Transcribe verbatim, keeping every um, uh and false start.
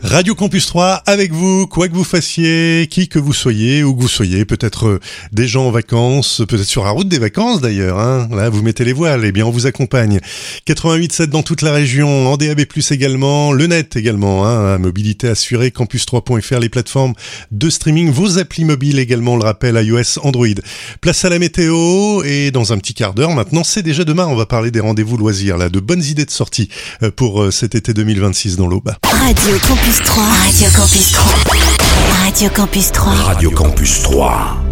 Radio Campus trois avec vous, quoi que vous fassiez, qui que vous soyez, où que vous soyez, peut-être euh, des gens en vacances, peut-être sur la route des vacances d'ailleurs, hein. Là vous mettez les voiles, eh bien on vous accompagne. quatre-vingt-huit sept dans toute la région, en D A B plus également, le net également, hein, mobilité assurée, campus trois point f r, les plateformes de streaming, vos applis mobiles également, on le rappelle, iOS, Android. Place à la météo, et dans un petit quart d'heure maintenant, c'est déjà demain, on va parler des rendez-vous loisirs, là, de bonnes idées de sortie pour cet été deux mille vingt-six dans l'Aube. Radio Campus trois. Radio Campus trois. Radio Campus trois. Radio Campus trois.